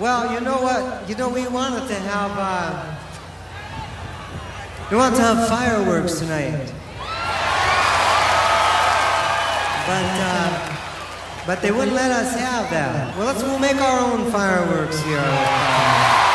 Well, you know what? We wanted to have fireworks tonight. But they wouldn't let us have that. We'll make our own fireworks here.